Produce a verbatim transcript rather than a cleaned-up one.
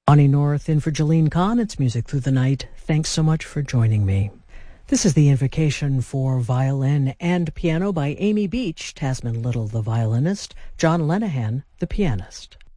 Bonnie North in for Jolene Kahn. It's Music Through the Night. Thanks so much for joining me. This is the Invocation for Violin and Piano by Amy Beach, Tasman Little the violinist, John Lenehan the pianist.